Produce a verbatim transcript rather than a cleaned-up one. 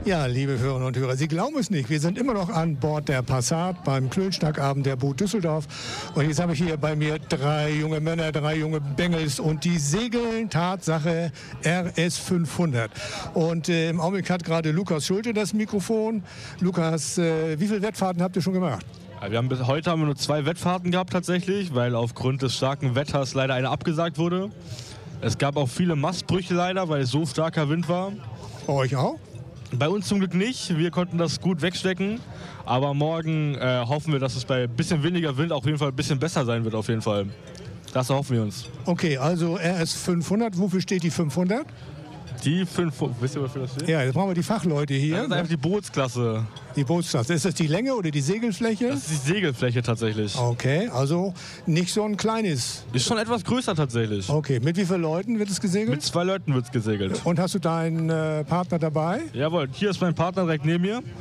Ja, liebe Hörerinnen und Hörer, Sie glauben es nicht, wir sind immer noch an Bord der Passat beim Klönschnackabend der Boot Düsseldorf. Und jetzt habe ich hier bei mir drei junge Männer, drei junge Bengels und die segeln Tatsache R S fünfhundert. Und äh, im Augenblick hat gerade Lukas Schulte das Mikrofon. Lukas, äh, wie viele Wettfahrten habt ihr schon gemacht? Ja, wir haben bis heute haben wir nur zwei Wettfahrten gehabt tatsächlich, weil aufgrund des starken Wetters leider eine abgesagt wurde. Es gab auch viele Mastbrüche leider, weil es so starker Wind war. Bei euch auch? Bei uns zum Glück nicht. Wir konnten das gut wegstecken. Aber morgen äh, hoffen wir, dass es bei ein bisschen weniger Wind auf jeden Fall ein bisschen besser sein wird. Auf jeden Fall. Das erhoffen wir uns. Okay, also R S fünfhundert. Wofür steht die fünfhundert? Die fünfhundert. Wisst ihr, wofür das steht? Ja, jetzt brauchen wir die Fachleute hier. Das ist einfach die Bootsklasse. Die Bootsklasse. Ist das die Länge oder die Segelfläche? Das ist die Segelfläche tatsächlich. Okay, also nicht so ein kleines. Ist schon etwas größer tatsächlich. Okay, mit wie vielen Leuten wird es gesegelt? Mit zwei Leuten wird es gesegelt. Und hast du deinen äh, Partner dabei? Jawohl, hier ist mein Partner direkt neben mir.